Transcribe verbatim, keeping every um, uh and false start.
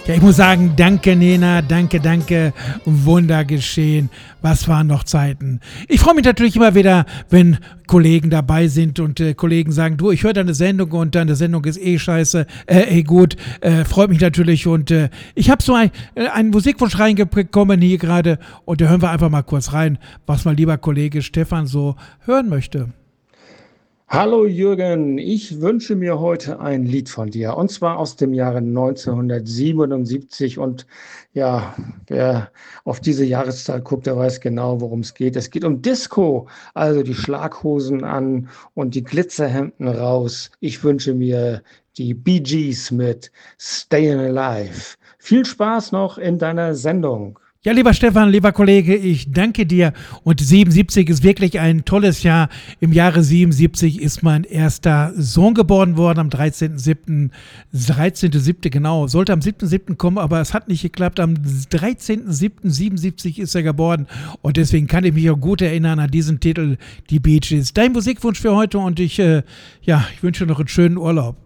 Ja, ich muss sagen, danke Nena, danke, danke, Wunder geschehen. Was waren noch Zeiten. Ich freue mich natürlich immer wieder, wenn Kollegen dabei sind und äh, Kollegen sagen, du, ich höre deine Sendung und deine Sendung ist eh scheiße, äh, eh gut, äh, freut mich natürlich und äh, ich habe so ein, äh, einen Musikwunsch reingekommen hier gerade und da hören wir einfach mal kurz rein, was mein lieber Kollege Stefan so hören möchte. Hallo Jürgen, ich wünsche mir heute ein Lied von dir und zwar aus dem Jahre neunzehnhundertsiebenundsiebzig und ja, wer auf diese Jahreszahl guckt, der weiß genau, worum es geht. Es geht um Disco, also die Schlaghosen an und die Glitzerhemden raus. Ich wünsche mir die Bee Gees mit Stayin' Alive. Viel Spaß noch in deiner Sendung. Ja, lieber Stefan, lieber Kollege, ich danke dir. Und siebenundsiebzig ist wirklich ein tolles Jahr. Im Jahre siebenundsiebzig ist mein erster Sohn geboren worden, am dreizehnten siebten dreizehnten siebten genau. Sollte am siebten siebten kommen, aber es hat nicht geklappt. Am dreizehnten siebten siebenundsiebzig ist er geboren. Und deswegen kann ich mich auch gut erinnern an diesen Titel, die Bee Gees. Dein Musikwunsch für heute und ich, äh, ja, ich wünsche noch einen schönen Urlaub.